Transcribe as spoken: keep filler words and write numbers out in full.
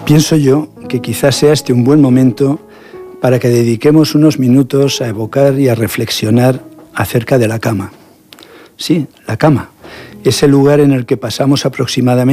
Pienso yo que quizás sea este un buen momento para que dediquemos unos minutos a evocar y a reflexionar acerca de la cama. Sí, la cama, ese lugar en el que pasamos aproximadamente